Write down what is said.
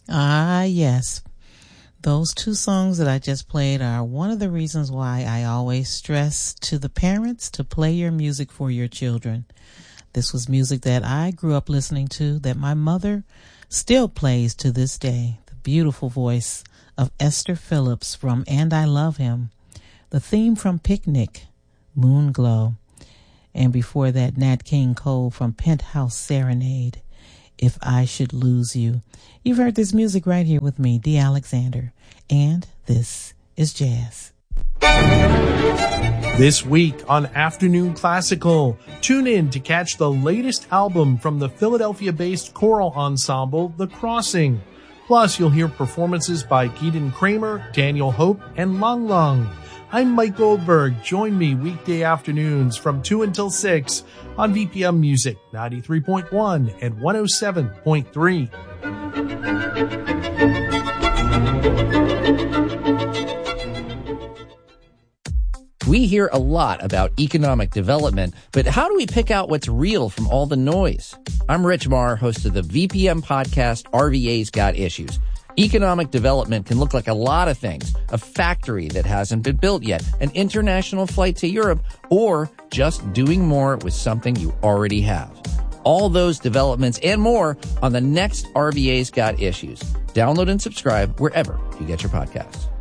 Ah, yes. Those two songs that I just played are one of the reasons why I always stress to the parents to play your music for your children. This was music that I grew up listening to, that my mother still plays to this day. The beautiful voice of Esther Phillips from And I Love Him. The theme from Picnic, Moon Glow. And before that, Nat King Cole from Penthouse Serenade, If I Should Lose You. You've heard this music right here with me, Dee Alexander. And this is Jazz. This week on Afternoon Classical, tune in to catch the latest album from the Philadelphia-based choral ensemble, The Crossing. Plus, you'll hear performances by Keaton Kramer, Daniel Hope, and Lang Lang. I'm Mike Goldberg. Join me weekday afternoons from 2 until 6 on VPM Music 93.1 and 107.3. We hear a lot about economic development, but how do we pick out what's real from all the noise? I'm Rich Marr, host of the VPM podcast, RVA's Got Issues. Economic development can look like a lot of things. A factory that hasn't been built yet, an international flight to Europe, or just doing more with something you already have. All those developments and more on the next RVA's Got Issues. Download and subscribe wherever you get your podcasts.